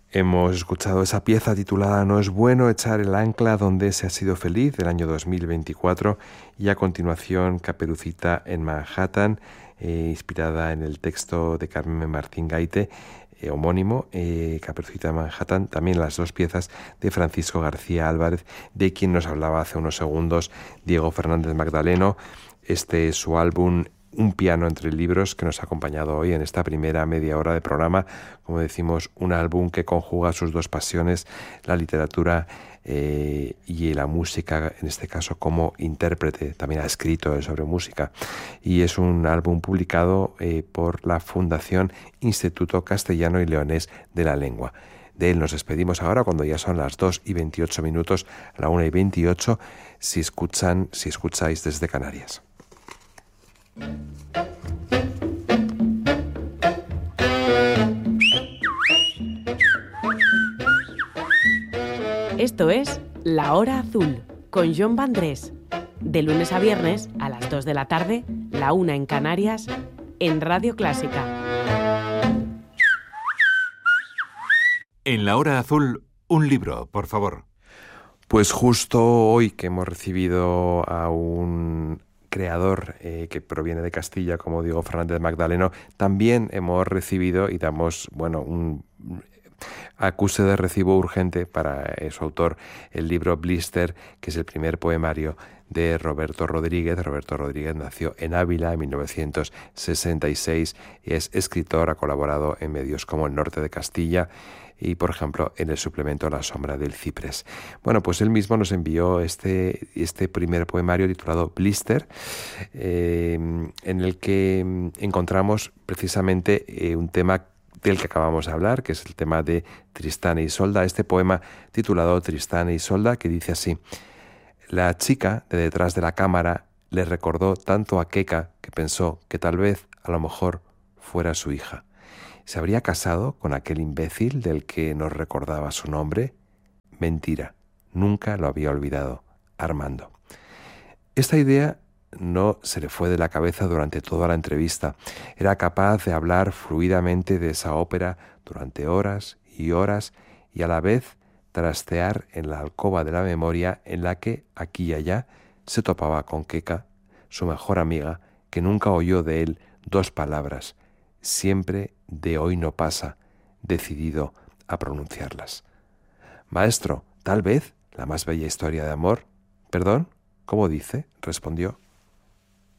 Hemos escuchado esa pieza titulada No es bueno echar el ancla donde se ha sido feliz, del año 2024, y a continuación Caperucita en Manhattan, inspirada en el texto de Carmen Martín Gaite, homónimo, Caperucita en Manhattan, también las dos piezas de Francisco García Álvarez, de quien nos hablaba hace unos segundos Diego Fernández Magdaleno. Este es su álbum Un piano entre libros, que nos ha acompañado hoy en esta primera media hora de programa. Como decimos, un álbum que conjuga sus dos pasiones, la literatura y la música, en este caso como intérprete. También ha escrito sobre música. Y es un álbum publicado por la Fundación Instituto Castellano y Leonés de la Lengua. De él nos despedimos ahora cuando ya son las 2:28, la 1:28, si escucháis desde Canarias. Esto es La Hora Azul, con Jon Vandrés. De lunes a viernes, a las 2 de la tarde, la 1 en Canarias, en Radio Clásica. En La Hora Azul, un libro, por favor. Pues justo hoy que hemos recibido a un creador que proviene de Castilla, como Diego Fernández Magdaleno, también hemos recibido y damos, un acuse de recibo urgente para su autor, el libro Blister, que es el primer poemario de Roberto Rodríguez. Roberto Rodríguez nació en Ávila en 1966 y es escritor, ha colaborado en medios como El Norte de Castilla y, por ejemplo, en el suplemento La Sombra del Ciprés. Bueno, pues él mismo nos envió este primer poemario titulado Blister, en el que encontramos precisamente un tema del que acabamos de hablar, que es el tema de Tristán e Isolda, este poema titulado Tristán e Isolda, que dice así: la chica de detrás de la cámara le recordó tanto a Queca que pensó que tal vez, a lo mejor, fuera su hija. ¿Se habría casado con aquel imbécil del que nos recordaba su nombre? Mentira, nunca lo había olvidado, Armando. Esta idea no se le fue de la cabeza durante toda la entrevista. Era capaz de hablar fluidamente de esa ópera durante horas y horas y a la vez trastear en la alcoba de la memoria en la que, aquí y allá, se topaba con Queca, su mejor amiga, que nunca oyó de él dos palabras, siempre de hoy no pasa, decidido a pronunciarlas. Maestro, tal vez la más bella historia de amor. ¿Perdón? ¿Cómo dice?, respondió.